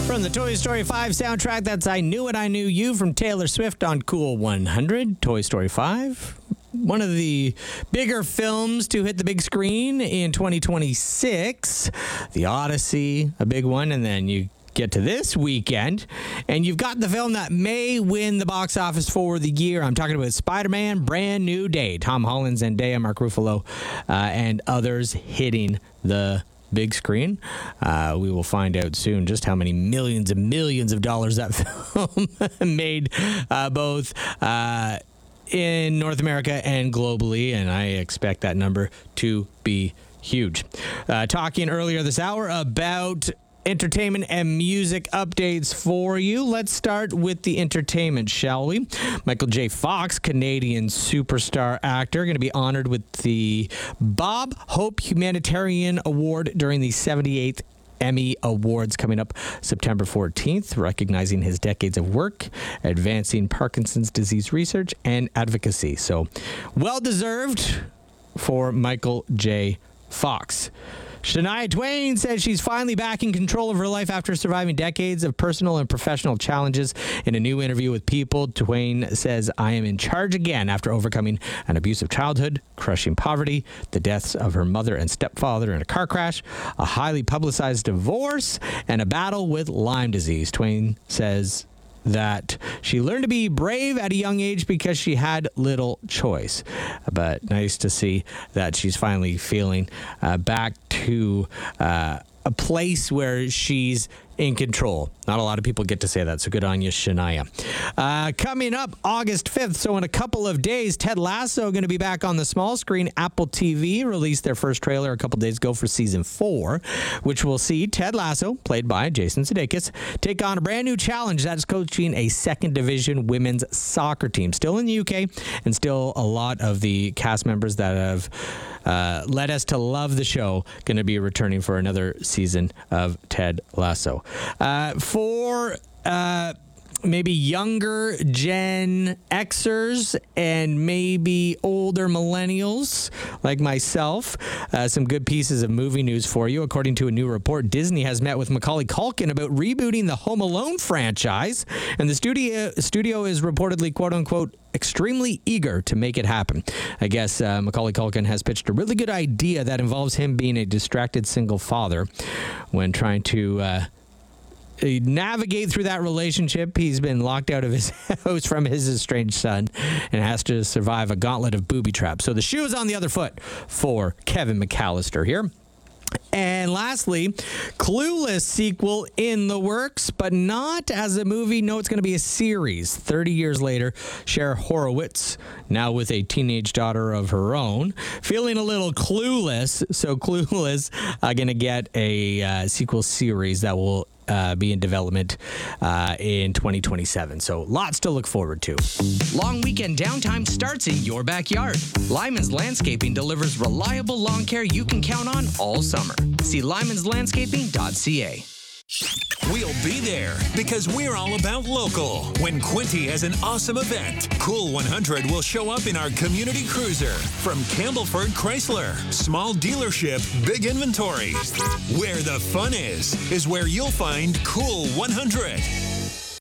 From the Toy Story 5 soundtrack, that's I Knew It, I Knew You from Taylor Swift on Cool 100. Toy Story 5, one of the bigger films to hit the big screen in 2026. The Odyssey, a big one, and then you get to this weekend, and you've got the film that may win the box office for the year. I'm talking about Spider-Man Brand New Day. Tom Holland, Zendaya, Mark Ruffalo, and others hitting the big screen. We will find out soon just how many millions and millions of dollars that film made, both in North America and globally, and I expect that number to be huge. Talking earlier this hour about entertainment and music updates for you. Let's start with the entertainment, shall we? Michael J. Fox, Canadian superstar actor, going to be honored with the Bob Hope Humanitarian Award during the 78th Emmy Awards coming up September 14th, recognizing his decades of work, advancing Parkinson's disease research and advocacy. So, well-deserved for Michael J. Fox. Shania Twain says she's finally back in control of her life after surviving decades of personal and professional challenges. In a new interview with People, Twain says, I am in charge again after overcoming an abusive childhood, crushing poverty, the deaths of her mother and stepfather in a car crash, a highly publicized divorce, and a battle with Lyme disease. Twain says that she learned to be brave at a young age because she had little choice. But nice to see that she's finally feeling back to a place where she's in control. Not a lot of people get to say that, so good on you, Shania. Coming up August 5th, so in a couple of days, Ted Lasso going to be back on the small screen. Apple TV released their first trailer a couple days ago for season 4, which will see Ted Lasso, played by Jason Sudeikis, take on a brand new challenge that's coaching a second division women's soccer team. Still in the UK, and still a lot of the cast members that have led us to love the show going to be returning for another season of Ted Lasso. For maybe younger Gen Xers and maybe older millennials like myself, some good pieces of movie news for you. According to a new report, Disney has met with Macaulay Culkin about rebooting the Home Alone franchise, and the studio is reportedly, quote-unquote, extremely eager to make it happen. I guess Macaulay Culkin has pitched a really good idea that involves him being a distracted single father when trying to navigate through that relationship. He's been locked out of his house from his estranged son and has to survive a gauntlet of booby traps. So the shoe is on the other foot for Kevin McAllister here. And lastly, Clueless sequel in the works, but not as a movie. No, it's going to be a series. 30 years later, Cher Horowitz, now with a teenage daughter of her own, feeling a little clueless. So Clueless going to get a sequel series that will be in development in 2027. So lots to look forward to. Long weekend downtime starts in your backyard. Lyman's Landscaping delivers reliable lawn care you can count on all summer. See lymanslandscaping.ca. We'll be there because we're all about local. When Quinty has an awesome event, Cool 100 will show up in our community cruiser. From Campbellford Chrysler, small dealership, big inventory. Where the fun is where you'll find Cool 100.